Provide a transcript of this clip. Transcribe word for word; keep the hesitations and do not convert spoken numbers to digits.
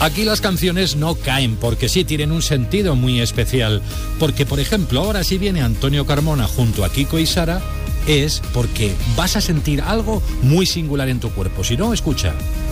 Aquí las canciones no caen porque sí tienen un sentido muy especial. Porque, por ejemplo, ahora si viene Antonio Carmona junto a Kiko y Sara, es porque vas a sentir algo muy singular en tu cuerpo. Si no, escucha.